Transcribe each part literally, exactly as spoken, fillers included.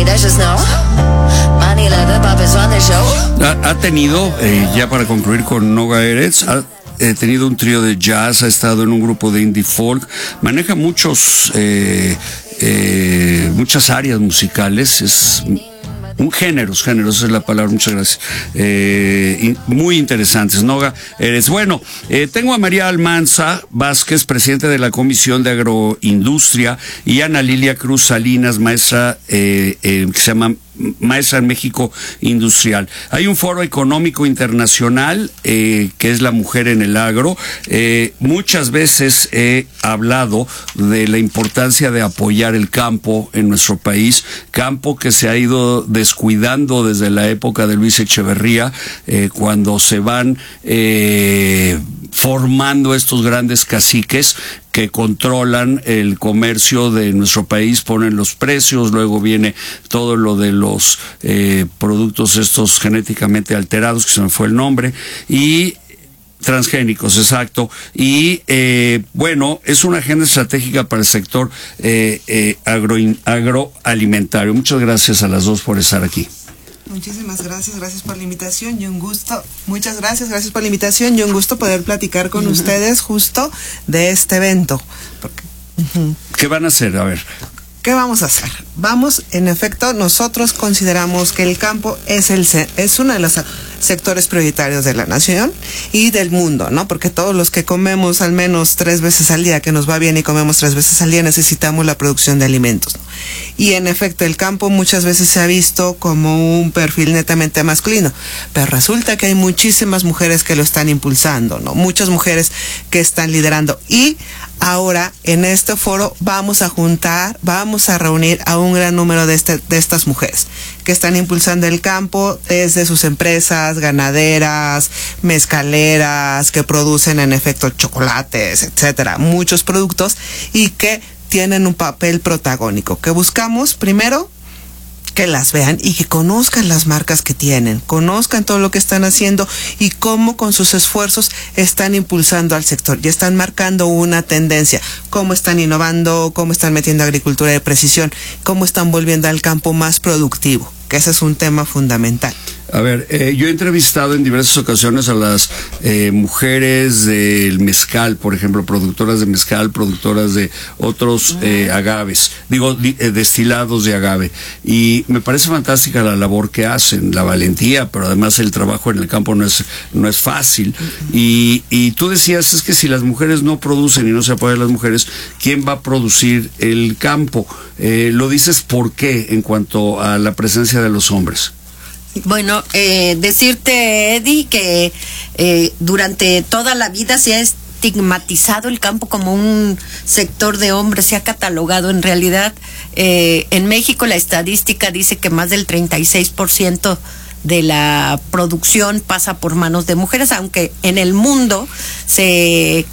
Ha, ha tenido, eh, ya para concluir con Noga Erez, ha eh, tenido un trío de jazz, ha estado en un grupo de indie folk, maneja muchos, eh, eh, muchas áreas musicales, es un géneros, géneros es la palabra, muchas gracias. Eh, in, muy interesantes. Noga Erez. Bueno, eh, tengo a María Almanza Vázquez, presidente de la Comisión de Agroindustria, y Ana Lilia Cruz Salinas, maestra eh, eh, que se llama Maestra en México Industrial. Hay un foro económico internacional eh, que es la mujer en el agro. Eh, muchas veces he hablado de la importancia de apoyar el campo en nuestro país, campo que se ha ido descuidando desde la época de Luis Echeverría, eh, cuando se van eh, formando estos grandes caciques que controlan el comercio de nuestro país, ponen los precios, luego viene todo lo de los eh, productos estos genéticamente alterados, que se me fue el nombre, y transgénicos, exacto, y eh, bueno, es una agenda estratégica para el sector eh, eh, agro, agroalimentario. Muchas gracias a las dos por estar aquí. Muchísimas gracias, gracias por la invitación y un gusto, muchas gracias, gracias por la invitación y un gusto poder platicar con uh-huh. ustedes justo de este evento. Porque, uh-huh. ¿Qué van a hacer? A ver. ¿Qué vamos a hacer? Vamos, en efecto, nosotros consideramos que el campo es el es uno de los sectores prioritarios de la nación y del mundo, ¿no? Porque todos los que comemos al menos tres veces al día, que nos va bien y comemos tres veces al día, necesitamos la producción de alimentos, ¿no? Y en efecto, el campo muchas veces se ha visto como un perfil netamente masculino, pero resulta que hay muchísimas mujeres que lo están impulsando, ¿no? Muchas mujeres que están liderando, y ahora en este foro vamos a juntar, vamos a reunir a un gran número de, este, de estas mujeres que están impulsando el campo desde sus empresas ganaderas, mezcaleras, que producen en efecto chocolates, etcétera, muchos productos, y que tienen un papel protagónico, que buscamos primero que las vean y que conozcan las marcas que tienen, conozcan todo lo que están haciendo y cómo con sus esfuerzos están impulsando al sector y están marcando una tendencia, cómo están innovando, cómo están metiendo agricultura de precisión, cómo están volviendo al campo más productivo, que ese es un tema fundamental. A ver, eh, yo he entrevistado en diversas ocasiones a las eh, mujeres del mezcal, por ejemplo, productoras de mezcal, productoras de otros eh, agaves, digo, di, eh, destilados de agave, y me parece fantástica la labor que hacen, la valentía, pero además el trabajo en el campo no es no es fácil, y, y tú decías, es que si las mujeres no producen y no se apoyan a las mujeres, ¿quién va a producir el campo? Eh, lo dices, ¿por qué en cuanto a la presencia de los hombres? Bueno, eh, decirte, Eddie, que eh, durante toda la vida se ha estigmatizado el campo como un sector de hombres, se ha catalogado. En realidad, eh, en México la estadística dice que más del treinta y seis por ciento de la producción pasa por manos de mujeres, aunque en el mundo se,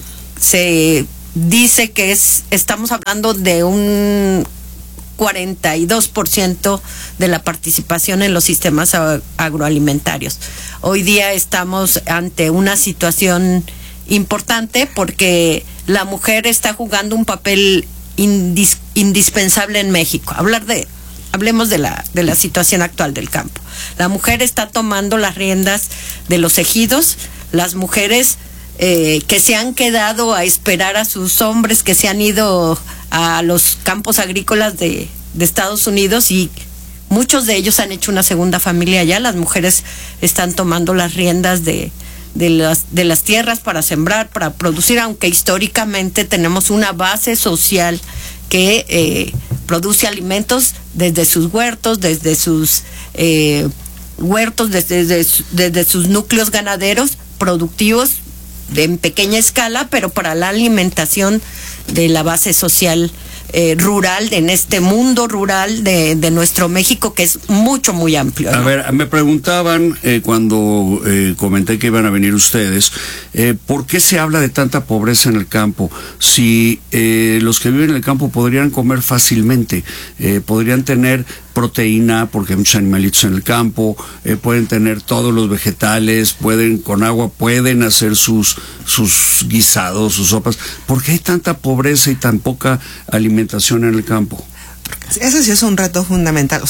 se dice que es estamos hablando de un cuarenta y dos por ciento de la participación en los sistemas agroalimentarios. Hoy día estamos ante una situación importante porque la mujer está jugando un papel indis, indispensable en México. Hablar de, hablemos de la, de la situación actual del campo. La mujer está tomando las riendas de los ejidos, las mujeres eh, que se han quedado a esperar a sus hombres que se han ido a los campos agrícolas de, de Estados Unidos, y muchos de ellos han hecho una segunda familia allá. Las mujeres están tomando las riendas de, de, las, de las tierras para sembrar, para producir, aunque históricamente tenemos una base social que eh, produce alimentos desde sus huertos, desde sus eh, huertos, desde, desde, desde sus núcleos ganaderos productivos de, en pequeña escala, pero para la alimentación de la base social eh, rural, en este mundo rural de, de nuestro México, que es mucho, muy amplio, ¿no? A ver, me preguntaban eh, cuando eh, comenté que iban a venir ustedes, eh, ¿por qué se habla de tanta pobreza en el campo? Si eh, los que viven en el campo podrían comer fácilmente, eh, podrían tener proteína, porque hay muchos animalitos en el campo, eh, pueden tener todos los vegetales, pueden con agua, pueden hacer sus sus guisados, sus sopas. ¿Por qué hay tanta pobreza y tan poca alimentación en el campo? Ese sí es un reto fundamental. O sea,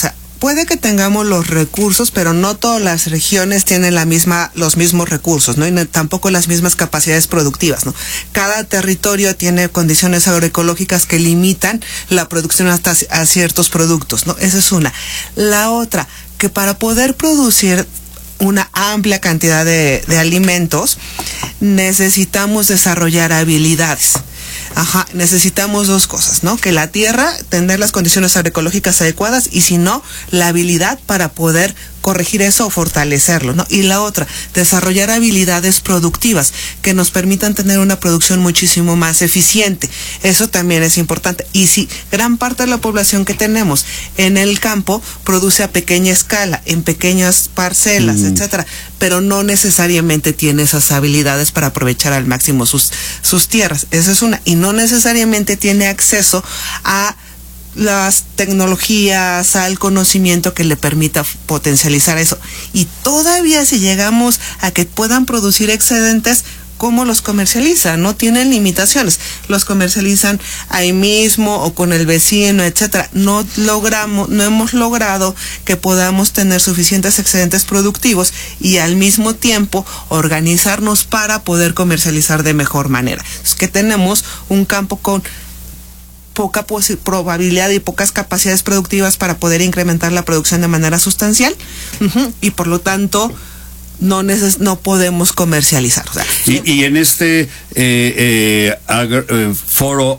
puede que tengamos los recursos, pero no todas las regiones tienen la misma, los mismos recursos, ¿no? Y no, tampoco las mismas capacidades productivas, ¿no? Cada territorio tiene condiciones agroecológicas que limitan la producción hasta a ciertos productos, ¿no? Esa es una. La otra, que para poder producir una amplia cantidad de, de alimentos, necesitamos desarrollar habilidades. Ajá, necesitamos dos cosas, ¿no? Que la tierra, tener las condiciones agroecológicas adecuadas, y si no, la habilidad para poder corregir eso o fortalecerlo, ¿no? Y la otra, desarrollar habilidades productivas que nos permitan tener una producción muchísimo más eficiente. Eso también es importante. Y si gran parte de la población que tenemos en el campo produce a pequeña escala, en pequeñas parcelas, mm. etcétera, pero no necesariamente tiene esas habilidades para aprovechar al máximo sus, sus tierras. Esa es una. Y no necesariamente tiene acceso a las tecnologías, al conocimiento que le permita potencializar eso. Y todavía si llegamos a que puedan producir excedentes, ¿cómo los comercializan? No tienen limitaciones. Los comercializan ahí mismo o con el vecino, etcétera. No logramos, no hemos logrado que podamos tener suficientes excedentes productivos y al mismo tiempo organizarnos para poder comercializar de mejor manera. Es que tenemos un campo con poca probabilidad y pocas capacidades productivas para poder incrementar la producción de manera sustancial, uh-huh, y por lo tanto no neces no podemos comercializar. O sea, y, y en este eh, eh, agro, eh, foro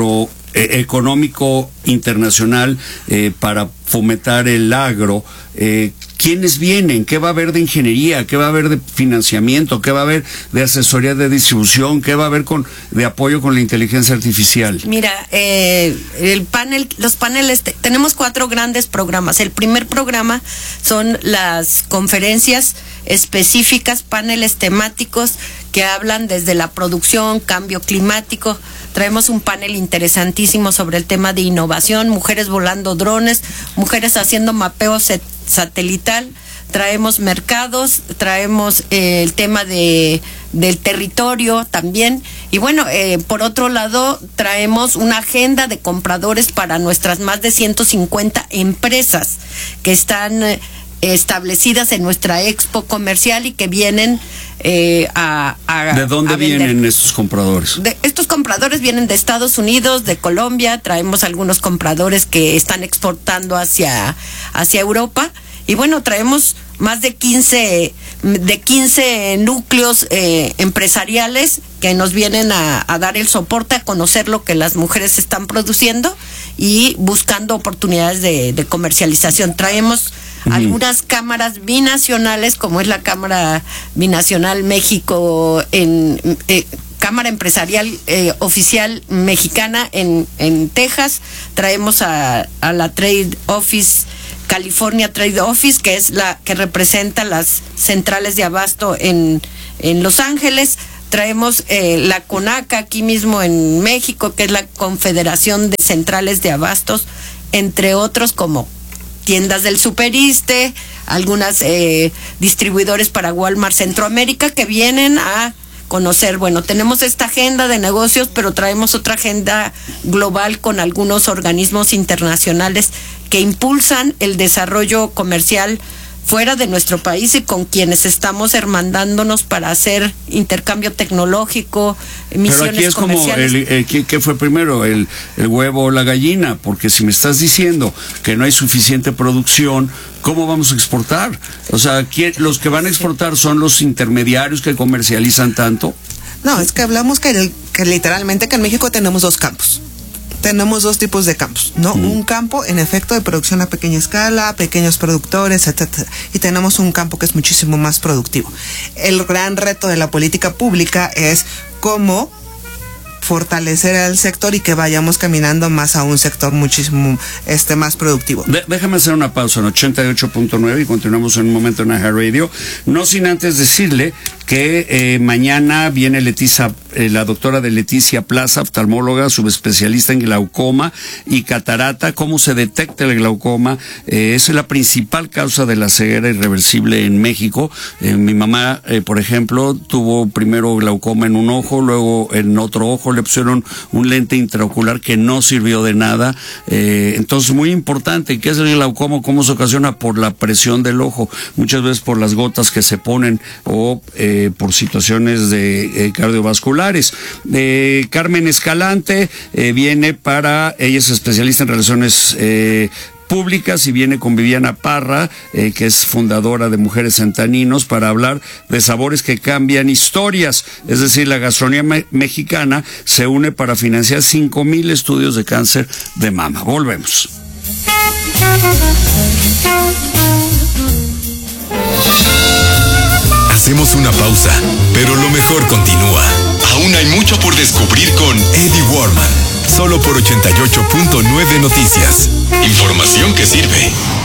agroeconómico eh, internacional eh, para fomentar el agro, eh, ¿quiénes vienen? ¿Qué va a haber de ingeniería? ¿Qué va a haber de financiamiento? ¿Qué va a haber de asesoría de distribución? ¿Qué va a haber con de apoyo con la inteligencia artificial? Mira, eh, el panel, los paneles, te, tenemos cuatro grandes programas. El primer programa son las conferencias específicas, paneles temáticos que hablan desde la producción, cambio climático. Traemos un panel interesantísimo sobre el tema de innovación, mujeres volando drones, mujeres haciendo mapeo set, satelital. Traemos mercados, traemos eh, el tema de del territorio también. Y bueno, eh, por otro lado, traemos una agenda de compradores para nuestras más de ciento cincuenta empresas que están eh, establecidas en nuestra expo comercial y que vienen eh, a, a ¿De dónde a vienen estos compradores? De, estos compradores vienen de Estados Unidos, de Colombia. Traemos algunos compradores que están exportando hacia, hacia Europa. Y bueno, traemos más de quince, de quince núcleos eh, empresariales que nos vienen a, a dar el soporte, a conocer lo que las mujeres están produciendo y buscando oportunidades de, de comercialización. Traemos uh-huh. algunas cámaras binacionales, como es la Cámara Binacional México, en eh, Cámara Empresarial eh, Oficial Mexicana en, en Texas. Traemos a, a la Trade Office, California Trade Office, que es la que representa las centrales de abasto en, en Los Ángeles. Traemos eh, la CONACA aquí mismo en México, que es la Confederación de Centrales de Abastos, entre otros como tiendas del Superiste, algunas eh, distribuidores para Walmart Centroamérica, que vienen a conocer. Bueno, tenemos esta agenda de negocios, pero traemos otra agenda global con algunos organismos internacionales que impulsan el desarrollo comercial fuera de nuestro país y con quienes estamos hermandándonos para hacer intercambio tecnológico, misiones Pero aquí es comerciales. Como, el, el, ¿qué, ¿qué fue primero, el, el huevo o la gallina? Porque si me estás diciendo que no hay suficiente producción, ¿cómo vamos a exportar? O sea, ¿quién, los que van a exportar son los intermediarios que comercializan tanto? No, es que hablamos que, que literalmente que en México tenemos dos campos. Tenemos dos tipos de campos, ¿no? Mm. Un campo, en efecto, de producción a pequeña escala, pequeños productores, etcétera. Y tenemos un campo que es muchísimo más productivo. El gran reto de la política pública es cómo fortalecer al sector y que vayamos caminando más a un sector muchísimo este más productivo. De, déjame hacer una pausa en ochenta y ocho punto nueve y continuamos en un momento en Aja Radio, no sin antes decirle que eh, mañana viene Leticia, eh, la doctora de Leticia Plaza, oftalmóloga, subespecialista en glaucoma y catarata. ¿Cómo se detecta el glaucoma? Eh, es la principal causa de la ceguera irreversible en México. Eh, mi mamá, eh, por ejemplo, tuvo primero glaucoma en un ojo, luego en otro ojo le pusieron un lente intraocular que no sirvió de nada. Eh, entonces, muy importante, ¿qué es el glaucoma? ¿Cómo se ocasiona? Por la presión del ojo, muchas veces por las gotas que se ponen o eh, por situaciones de eh, cardiovasculares. Eh, Carmen Escalante eh, viene para, ella es especialista en relaciones eh, públicas y viene con Viviana Parra, eh, que es fundadora de Mujeres en Taninos, para hablar de sabores que cambian historias. Es decir, la gastronomía me- mexicana se une para financiar cinco mil estudios de cáncer de mama. Volvemos. Hacemos una pausa, pero lo mejor continúa. Aún hay mucho por descubrir con Eddie Warman, solo por ochenta y ocho punto nueve Noticias. Información que sirve.